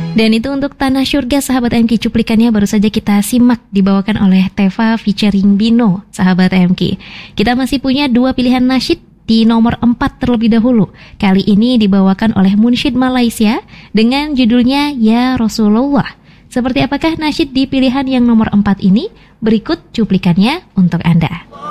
Dan itu untuk Tanah Syurga, sahabat MK. Cuplikannya baru saja kita simak, dibawakan oleh Teva featuring Bino, sahabat MK. Kita masih punya 2 pilihan nasyid di nomor 4 terlebih dahulu. Kali ini dibawakan oleh Munsyid Malaysia dengan judulnya Ya Rasulullah. Seperti apakah nasyid di pilihan yang nomor 4 ini? Berikut cuplikannya untuk Anda.